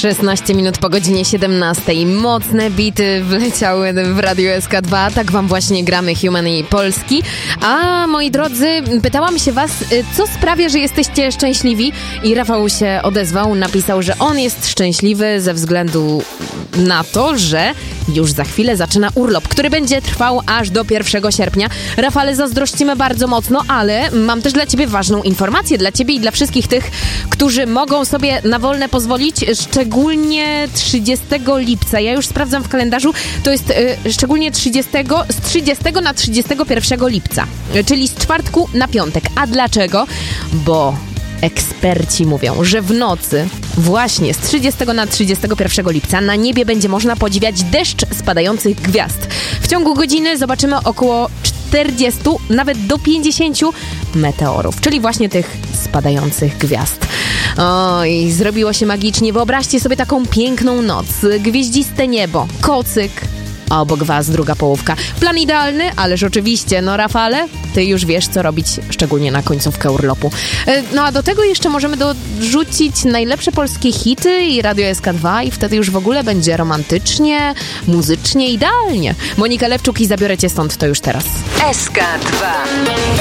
16 minut po godzinie 17. Mocne bity wleciały w Radio SK2. Tak wam właśnie gramy Human i Polski. A moi drodzy, pytałam się was, co sprawia, że jesteście szczęśliwi? I Rafał się odezwał, napisał, że on jest szczęśliwy ze względu na to, że już za chwilę zaczyna urlop, który będzie trwał aż do 1 sierpnia. Rafale, zazdrościmy bardzo mocno, ale mam też dla ciebie ważną informację, dla ciebie i dla wszystkich tych, którzy mogą sobie na wolne pozwolić, szczególnie 30 lipca. Ja już sprawdzam w kalendarzu, to jest szczególnie z 30 na 31 lipca, czyli z czwartku na piątek. A dlaczego? Bo eksperci mówią, że w nocy właśnie z 30 na 31 lipca na niebie będzie można podziwiać deszcz spadających gwiazd. W ciągu godziny zobaczymy około 40, nawet do 50 meteorów, czyli właśnie tych spadających gwiazd. Oj, zrobiło się magicznie. Wyobraźcie sobie taką piękną noc, gwieździste niebo, kocyk, a obok was druga połówka. Plan idealny, ależ oczywiście, no Rafale, ty już wiesz, co robić, szczególnie na końcówkę urlopu. No a do tego jeszcze możemy dorzucić najlepsze polskie hity i Radio SK2 i wtedy już w ogóle będzie romantycznie, muzycznie, idealnie. Monika Lewczuk i Zabiorę cię stąd, to już teraz. SK2